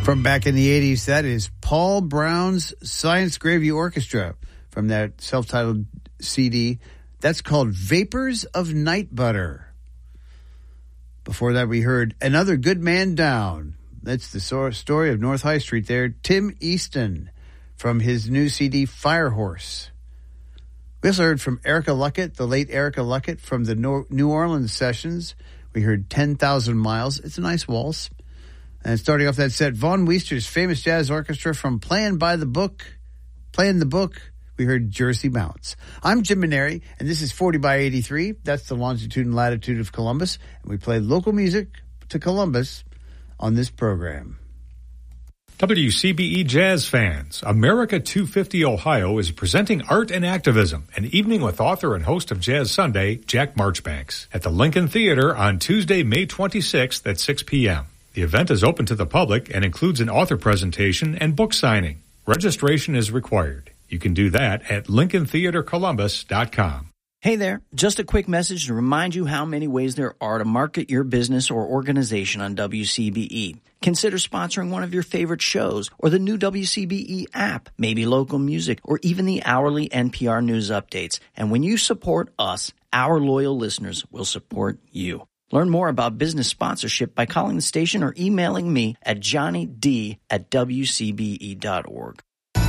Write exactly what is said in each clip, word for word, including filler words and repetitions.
From back in the eighties, that is Paul Brown's Science Gravy Orchestra from that self-titled C D. That's called Vapors of Night Butter. Before that, we heard Another Good Man Down. That's the story of North High Street there. Tim Easton from his new C D, Firehorse. We also heard from Erica Luckett, the late Erica Luckett from the New Orleans sessions. We heard ten thousand miles. It's a nice waltz. And starting off that set, Vaughn Weister's famous jazz orchestra from Playing by the Book, Playing the Book, we heard Jersey Bounce. I'm Jim Maneri, and this is forty by eighty-three. That's the longitude and latitude of Columbus. And we play local music to Columbus on this program. W C B E Jazz fans, America two fifty Ohio is presenting Art and Activism, an evening with author and host of Jazz Sunday, Jack Marchbanks, at the Lincoln Theater on Tuesday, May twenty-sixth at six p.m. The event is open to the public and includes an author presentation and book signing. Registration is required. You can do that at lincoln theater columbus dot com. Hey there, just a quick message to remind you how many ways there are to market your business or organization on W C B E. Consider sponsoring one of your favorite shows or the new W C B E app, maybe local music, or even the hourly N P R news updates. And when you support us, our loyal listeners will support you. Learn more about business sponsorship by calling the station or emailing me at johnny d at w c b e dot org.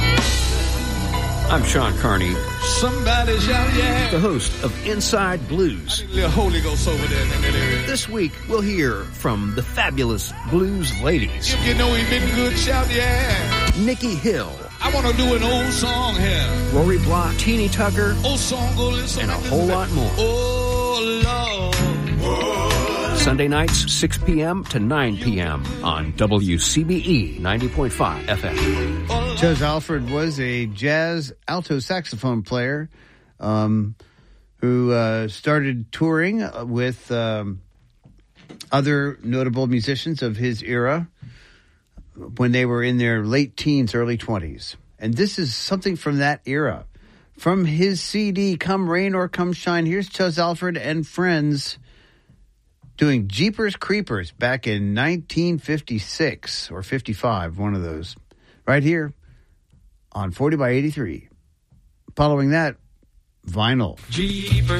I'm Sean Carney, Somebody shout yeah. the host of Inside Blues. I need a little Holy Ghost over there in that area. This week, we'll hear from the fabulous Blues Ladies. If you know he's been good, shout yeah. Nikki Hill. I want to do an old song here. Rory Block, Teeny Tucker, Old song, go listen. and a whole lot more. Oh, Lord. Oh. Sunday nights, six p.m. to nine p.m. on W C B E ninety point five F M. Charles Alford was a jazz alto saxophone player um, who uh, started touring with um, other notable musicians of his era when they were in their late teens, early twenties. And this is something from that era. From his C D, Come Rain or Come Shine, here's Charles Alford and Friends doing Jeepers Creepers back in nineteen fifty-six or fifty-five, one of those, right here on forty by eighty-three. Following that, vinyl. Jeepers.